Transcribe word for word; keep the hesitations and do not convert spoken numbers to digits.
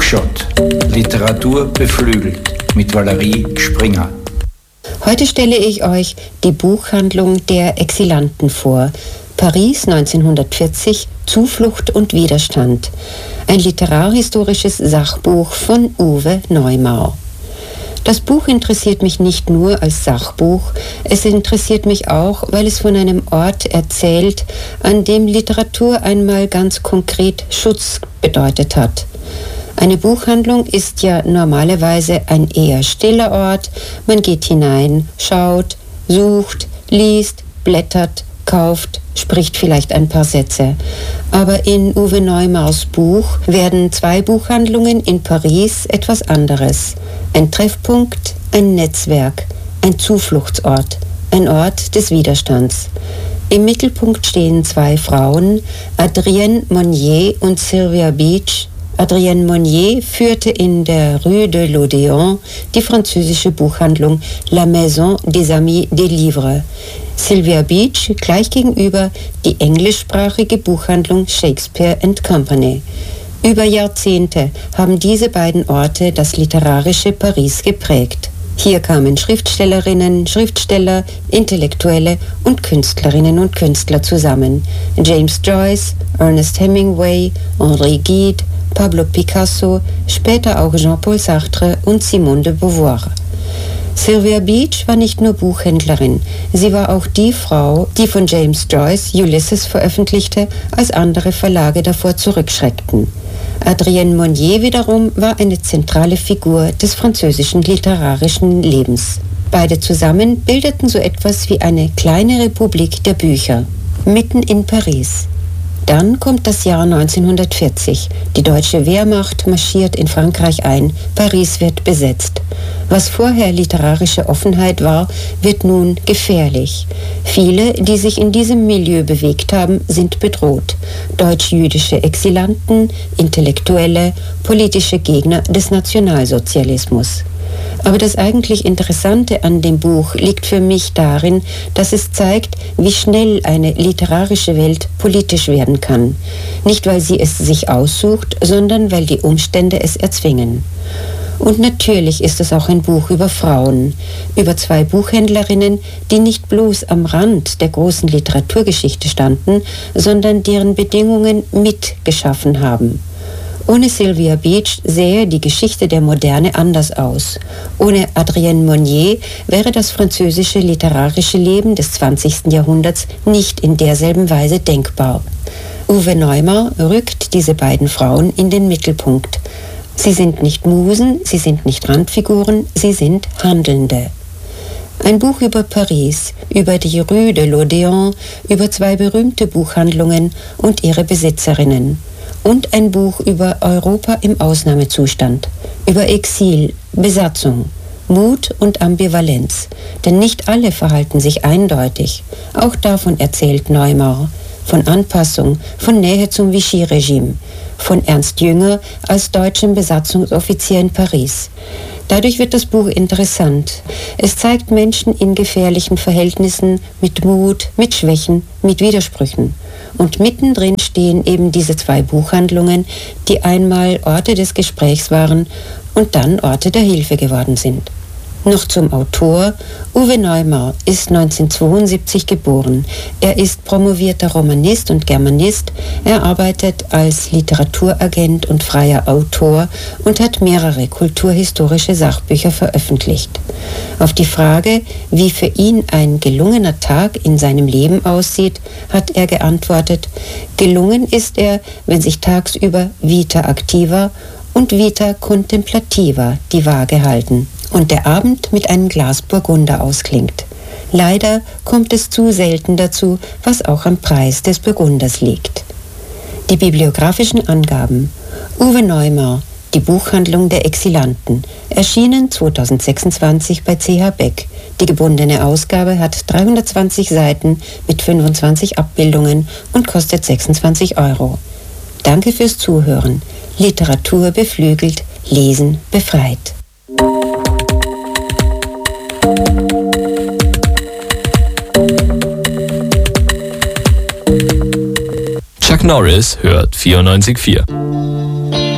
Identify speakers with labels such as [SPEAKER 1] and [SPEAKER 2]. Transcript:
[SPEAKER 1] Buchshot. Literatur beflügelt mit Valerie Springer.
[SPEAKER 2] Heute stelle ich euch die Buchhandlung der Exilanten vor. Paris neunzehnhundertvierzig, Zuflucht und Widerstand. Ein literarhistorisches Sachbuch von Uwe Neumar. Das Buch interessiert mich nicht nur als Sachbuch, es interessiert mich auch, weil es von einem Ort erzählt, an dem Literatur einmal ganz konkret Schutz bedeutet hat. Eine Buchhandlung ist ja normalerweise ein eher stiller Ort. Man geht hinein, schaut, sucht, liest, blättert, kauft, spricht vielleicht ein paar Sätze. Aber in Uwe Neumars Buch werden zwei Buchhandlungen in Paris etwas anderes. Ein Treffpunkt, ein Netzwerk, ein Zufluchtsort, ein Ort des Widerstands. Im Mittelpunkt stehen zwei Frauen, Adrienne Monnier und Sylvia Beach. Adrienne Monnier führte in der Rue de l'Odéon die französische Buchhandlung La Maison des Amis des Livres. Sylvia Beach gleich gegenüber die englischsprachige Buchhandlung Shakespeare and Company. Über Jahrzehnte haben diese beiden Orte das literarische Paris geprägt. Hier kamen Schriftstellerinnen, Schriftsteller, Intellektuelle und Künstlerinnen und Künstler zusammen. James Joyce, Ernest Hemingway, Henri Gide, Pablo Picasso, später auch Jean-Paul Sartre und Simone de Beauvoir. Sylvia Beach war nicht nur Buchhändlerin, sie war auch die Frau, die von James Joyce Ulysses veröffentlichte, als andere Verlage davor zurückschreckten. Adrienne Monnier wiederum war eine zentrale Figur des französischen literarischen Lebens. Beide zusammen bildeten so etwas wie eine kleine Republik der Bücher, mitten in Paris. Dann kommt das Jahr neunzehnhundertvierzig. Die deutsche Wehrmacht marschiert in Frankreich ein. Paris wird besetzt. Was vorher literarische Offenheit war, wird nun gefährlich. Viele, die sich in diesem Milieu bewegt haben, sind bedroht. Deutsch-jüdische Exilanten, Intellektuelle, politische Gegner des Nationalsozialismus. Aber das eigentlich Interessante an dem Buch liegt für mich darin, dass es zeigt, wie schnell eine literarische Welt politisch werden kann. Nicht, weil sie es sich aussucht, sondern weil die Umstände es erzwingen. Und natürlich ist es auch ein Buch über Frauen, über zwei Buchhändlerinnen, die nicht bloß am Rand der großen Literaturgeschichte standen, sondern deren Bedingungen mitgeschaffen haben. Ohne Sylvia Beach sähe die Geschichte der Moderne anders aus. Ohne Adrienne Monnier wäre das französische literarische Leben des zwanzigsten Jahrhunderts nicht in derselben Weise denkbar. Uwe Neumar rückt diese beiden Frauen in den Mittelpunkt. Sie sind nicht Musen, sie sind nicht Randfiguren, sie sind Handelnde. Ein Buch über Paris, über die Rue de l'Odéon, über zwei berühmte Buchhandlungen und ihre Besitzerinnen. Und ein Buch über Europa im Ausnahmezustand, über Exil, Besatzung, Mut und Ambivalenz. Denn nicht alle verhalten sich eindeutig. Auch davon erzählt Neumar. Von Anpassung, von Nähe zum Vichy-Regime, von Ernst Jünger als deutschem Besatzungsoffizier in Paris. Dadurch wird das Buch interessant. Es zeigt Menschen in gefährlichen Verhältnissen mit Mut, mit Schwächen, mit Widersprüchen. Und mittendrin stehen eben diese zwei Buchhandlungen, die einmal Orte des Gesprächs waren und dann Orte der Hilfe geworden sind. Noch zum Autor. Uwe Neumar ist neunzehnhundertzweiundsiebzig geboren. Er ist promovierter Romanist und Germanist. Er arbeitet als Literaturagent und freier Autor und hat mehrere kulturhistorische Sachbücher veröffentlicht. Auf die Frage, wie für ihn ein gelungener Tag in seinem Leben aussieht, hat er geantwortet: Gelungen ist er, wenn sich tagsüber Vita activa und Vita contemplativa die Waage halten und der Abend mit einem Glas Burgunder ausklingt. Leider kommt es zu selten dazu, was auch am Preis des Burgunders liegt. Die bibliografischen Angaben: Uwe Neumar, Die Buchhandlung der Exilanten, erschienen zweitausendsechsundzwanzig bei C H Beck. Die gebundene Ausgabe hat dreihundertzwanzig Seiten mit fünfundzwanzig Abbildungen und kostet sechsundzwanzig Euro. Danke fürs Zuhören. Literatur beflügelt, Lesen befreit.
[SPEAKER 3] Chuck Norris hört vierundneunzig Komma vier.